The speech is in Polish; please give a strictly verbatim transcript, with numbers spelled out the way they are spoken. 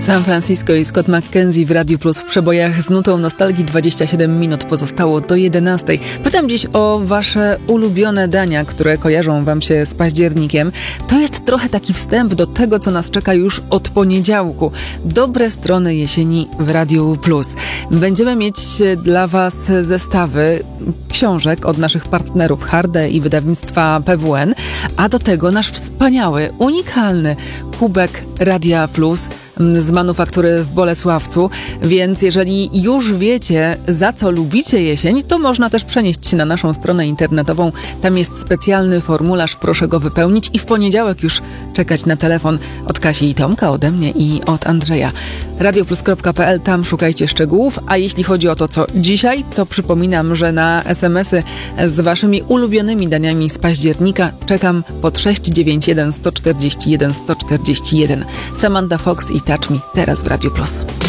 San Francisco i Scott McKenzie w Radiu Plus w przebojach z nutą nostalgii. Dwadzieścia siedem minut pozostało do jedenastej. Pytam dziś o wasze ulubione dania, które kojarzą wam się z październikiem. To jest trochę taki wstęp do tego, co nas czeka już od poniedziałku. Dobre strony jesieni w Radiu Plus. Będziemy mieć dla was zestawy książek od naszych partnerów Harde i wydawnictwa P W N, a do tego nasz wspaniały, unikalny kubek Radia Plus z manufaktury w Bolesławcu, więc jeżeli już wiecie, za co lubicie jesień, to można też przenieść się na naszą stronę internetową. Tam jest specjalny formularz, proszę go wypełnić i w poniedziałek już czekać na telefon od Kasi i Tomka, ode mnie i od Andrzeja. radioplus kropka p l, tam szukajcie szczegółów, a jeśli chodzi o to, co dzisiaj, to przypominam, że na es em esy z waszymi ulubionymi daniami z października czekam pod sześć dziewięć jeden sto czterdzieści jeden sto czterdzieści jeden. Samantha Fox i Touch Me teraz w Radiu Plus.